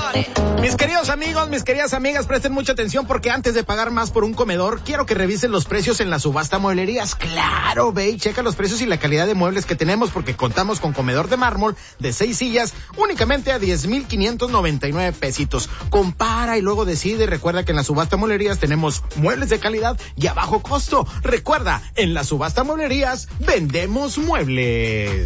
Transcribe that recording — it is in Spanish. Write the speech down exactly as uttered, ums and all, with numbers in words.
Mis queridos amigos, mis queridas amigas, presten mucha atención porque antes de pagar más por un comedor, quiero que revisen los precios en la subasta Mueblerías. Claro, ve y checa los precios y la calidad de muebles que tenemos porque contamos con comedor de mármol de seis sillas únicamente a diez mil quinientos noventa y nueve pesitos. Compara y luego decide. Recuerda que en la subasta Mueblerías tenemos muebles de calidad y a bajo costo. Recuerda, en la subasta Mueblerías vendemos muebles.